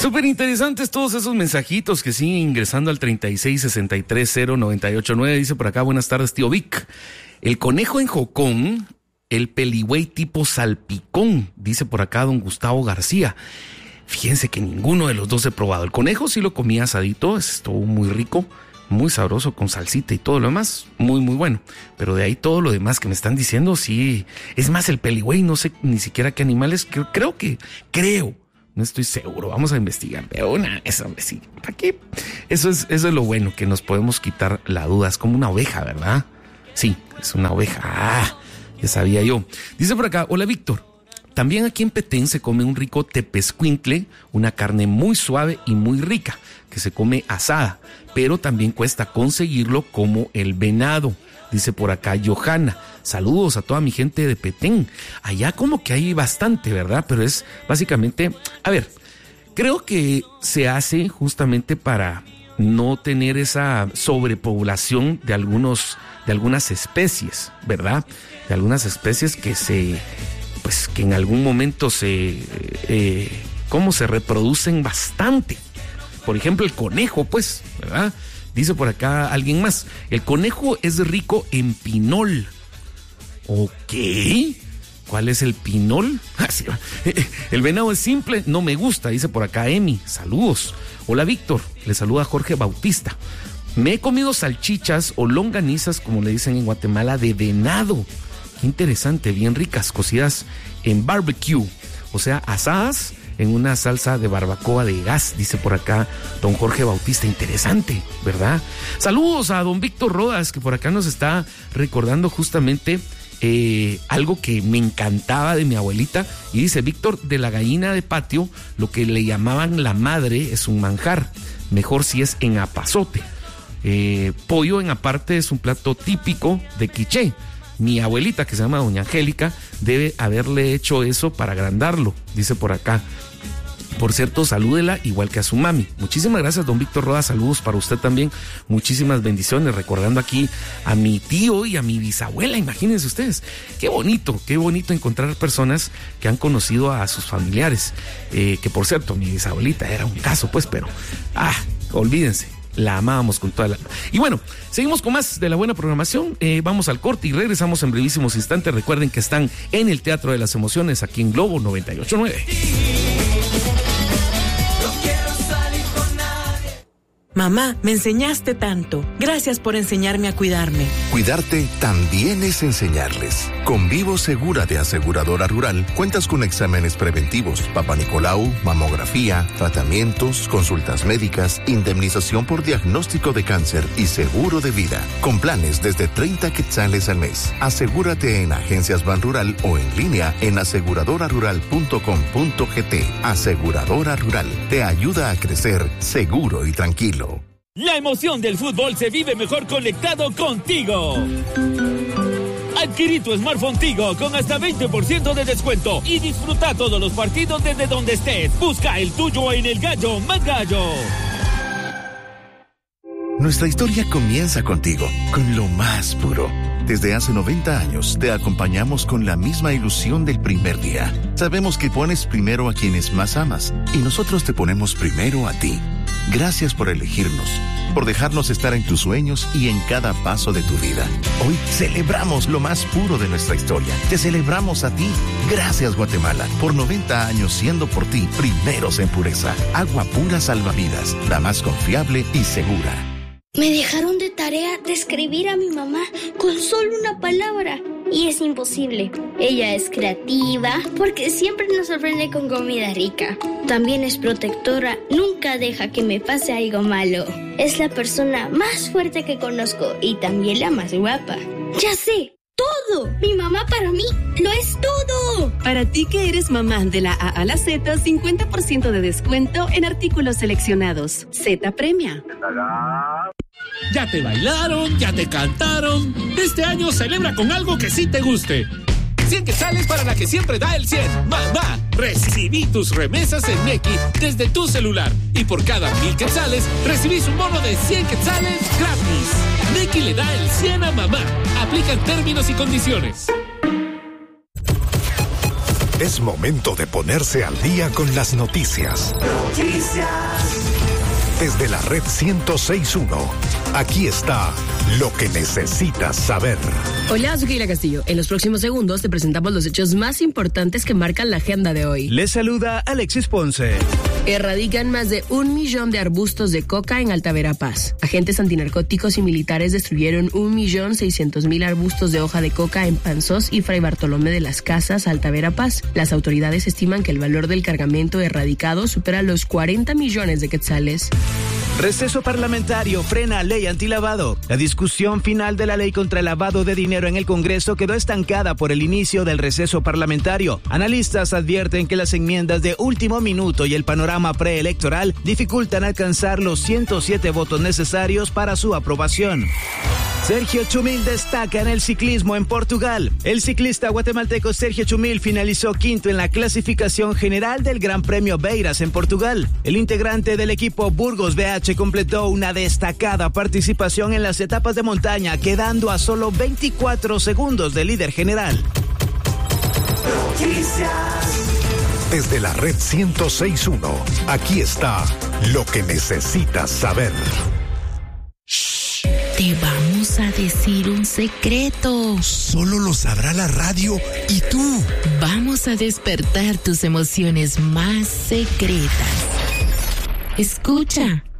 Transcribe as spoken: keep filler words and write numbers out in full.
Súper interesantes todos esos mensajitos que siguen ingresando al treinta y seis sesenta y tres cero noventa y ocho nueve. Dice por acá, buenas tardes, tío Vic. El conejo en Jocón, el peligüey tipo salpicón, dice por acá don Gustavo García. Fíjense que ninguno de los dos he probado. El conejo sí lo comí asadito, estuvo muy rico, muy sabroso, con salsita y todo lo demás, muy muy bueno. Pero de ahí todo lo demás que me están diciendo, sí. Es más, el peligüey, no sé ni siquiera qué animales, creo, creo que, creo, no estoy seguro, vamos a investigar. Pero una, eso, sí, ¿para qué? Eso es, eso es lo bueno, que nos podemos quitar la duda. Es como una oveja, ¿verdad? Sí, es una oveja. Ah, ya sabía yo. Dice por acá, hola Víctor. También aquí en Petén se come un rico tepezcuintle, una carne muy suave y muy rica, que se come asada, pero también cuesta conseguirlo como el venado. Dice por acá Johanna, saludos a toda mi gente de Petén. Allá como que hay bastante, ¿verdad? Pero es básicamente, a ver, creo que se hace justamente para no tener esa sobrepoblación de algunos, de algunas especies, ¿verdad? De algunas especies que se... pues que en algún momento se, eh, ¿cómo se reproducen bastante? Por ejemplo, el conejo, pues, ¿verdad? Dice por acá alguien más, el conejo es rico en pinol. Ok, ¿cuál es el pinol? El venado es simple, no me gusta, dice por acá Emi, saludos. Hola Víctor, le saluda Jorge Bautista. Me he comido salchichas o longanizas, como le dicen en Guatemala, de venado. Interesante, bien ricas, cocidas en barbecue, o sea, asadas en una salsa de barbacoa de gas, dice por acá don Jorge Bautista. Interesante, ¿verdad? Saludos a don Víctor Rodas, que por acá nos está recordando justamente eh, algo que me encantaba de mi abuelita, y dice, Víctor, de la gallina de patio, lo que le llamaban la madre es un manjar, mejor si es en apazote. Eh, pollo en aparte es un plato típico de Quiché. Mi abuelita, que se llama doña Angélica, debe haberle hecho eso para agrandarlo, dice por acá. Por cierto, salúdela igual que a su mami. Muchísimas gracias, don Víctor Rodas, saludos para usted también, muchísimas bendiciones, recordando aquí a mi tío y a mi bisabuela, imagínense ustedes. Qué bonito, qué bonito encontrar personas que han conocido a sus familiares, eh, que por cierto, mi bisabuelita era un caso, pues, pero, ah, olvídense. La amábamos con toda la... Y bueno, seguimos con más de la buena programación. Eh, vamos al corte y regresamos en brevísimos instantes. Recuerden que están en el Teatro de las Emociones, aquí en Globo noventa y ocho nueve. Mamá, me enseñaste tanto. Gracias por enseñarme a cuidarme. Cuidarte también es enseñarles. Con Vivo Segura de Aseguradora Rural, cuentas con exámenes preventivos, Papa Nicolau, mamografía, tratamientos, consultas médicas, indemnización por diagnóstico de cáncer y seguro de vida. Con planes desde treinta quetzales al mes. Asegúrate en Agencias Ban Rural o en línea en aseguradora rural punto com punto gt. Aseguradora Rural te ayuda a crecer seguro y tranquilo. La emoción del fútbol se vive mejor conectado contigo. Adquirí tu smartphone Tigo con hasta veinte por ciento de descuento y disfruta todos los partidos desde donde estés. Busca el tuyo en El Gallo Más Gallo. Nuestra historia comienza contigo, con lo más puro. Desde hace noventa años te acompañamos con la misma ilusión del primer día. Sabemos que pones primero a quienes más amas y nosotros te ponemos primero a ti. Gracias por elegirnos, por dejarnos estar en tus sueños y en cada paso de tu vida. Hoy celebramos lo más puro de nuestra historia. Te celebramos a ti. Gracias, Guatemala, por noventa años siendo por ti primeros en pureza. Agua pura salvavidas, la más confiable y segura. Me dejaron de tarea describir a mi mamá con solo una palabra. Y es imposible. Ella es creativa porque siempre nos sorprende con comida rica. También es protectora, nunca deja que me pase algo malo. Es la persona más fuerte que conozco y también la más guapa. ¡Ya sé! ¡Todo! Mi mamá para mí lo es todo. Para ti que eres mamá de la A a la Z, cincuenta por ciento de descuento en artículos seleccionados. Z premia. Ya te bailaron, ya te cantaron. Este año celebra con algo que sí te guste. cien quetzales para la que siempre da el cien. Mamá, recibí tus remesas en Nequi desde tu celular. Y por cada mil quetzales, recibís un bono de cien quetzales gratis. Nequi le da el cien a mamá. Aplican términos y condiciones. Es momento de ponerse al día con las noticias. Noticias. Desde la red ciento seis punto uno, aquí está lo que necesitas saber. Hola, soy Keila Castillo. En los próximos segundos te presentamos los hechos más importantes que marcan la agenda de hoy. Les saluda Alexis Ponce. Erradican más de un millón de arbustos de coca en Alta Verapaz. Agentes antinarcóticos y militares destruyeron un millón seiscientos mil arbustos de hoja de coca en Panzós y Fray Bartolomé de las Casas, Alta Verapaz. Las autoridades estiman que el valor del cargamento erradicado supera los cuarenta millones de quetzales. Receso parlamentario frena ley antilavado. La discusión final de la ley contra el lavado de dinero en el Congreso quedó estancada por el inicio del receso parlamentario. Analistas advierten que las enmiendas de último minuto y el panorama preelectoral dificultan alcanzar los ciento siete votos necesarios para su aprobación. Sergio Chumil destaca en el ciclismo en Portugal. El ciclista guatemalteco Sergio Chumil finalizó quinto en la clasificación general del Gran Premio Beiras en Portugal. El integrante del equipo Burgos B H completó una destacada participación en las etapas de montaña, quedando a solo veinticuatro segundos del líder general. Noticias. Desde la red ciento seis punto uno, aquí está lo que necesitas saber. Te vamos a decir un secreto. Solo lo sabrá la radio y tú. Vamos a despertar tus emociones más secretas. Escucha.